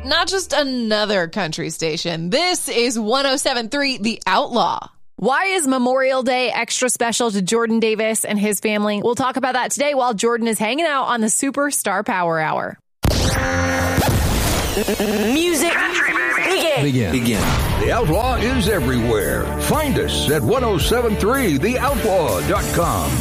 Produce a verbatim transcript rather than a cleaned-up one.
not just another country station. This is one oh seven point three The Outlaw. Why is Memorial Day extra special to Jordan Davis and his family? We'll talk about that today while Jordan is hanging out on the Superstar Power Hour. Music begin. Begin. Begin. The Outlaw is everywhere. Find us at ten seventy-three the outlaw dot com.